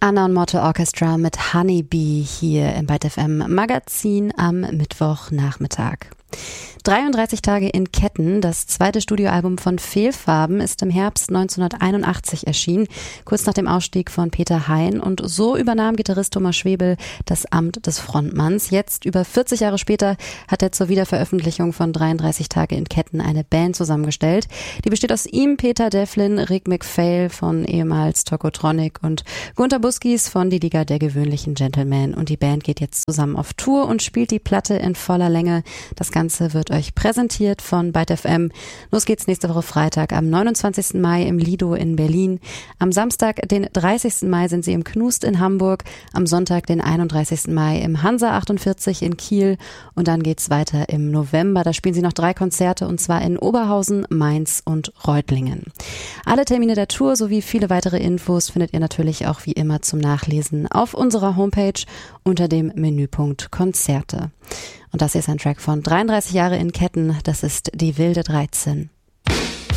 Anna und Mortal Orchestra mit Honeybee hier im Byte FM Magazin am Mittwochnachmittag. 33 Tage in Ketten, das zweite Studioalbum von Fehlfarben, ist im Herbst 1981 erschienen, kurz nach dem Ausstieg von Peter Hein, und so übernahm Gitarrist Thomas Schwebel das Amt des Frontmanns. Jetzt, über 40 Jahre später, hat er zur Wiederveröffentlichung von 33 Tage in Ketten eine Band zusammengestellt. Die besteht aus ihm, Peter Devlin, Rick MacPhail von ehemals Tokotronic und Gunter Buskis von Die Liga der gewöhnlichen Gentlemen. Und die Band geht jetzt zusammen auf Tour und spielt die Platte in voller Länge. Das Ganze wird euch präsentiert von Byte FM. Los geht's nächste Woche Freitag am 29. Mai im Lido in Berlin. Am Samstag, den 30. Mai, sind sie im Knust in Hamburg. Am Sonntag, den 31. Mai im Hansa 48 in Kiel. Und dann geht's weiter im November. Da spielen sie noch 3 Konzerte, und zwar in Oberhausen, Mainz und Reutlingen. Alle Termine der Tour sowie viele weitere Infos findet ihr natürlich auch wie immer zum Nachlesen auf unserer Homepage unter dem Menüpunkt Konzerte. Und das hier ist ein Track von 33 Jahre in Ketten. Das ist Die wilde 13.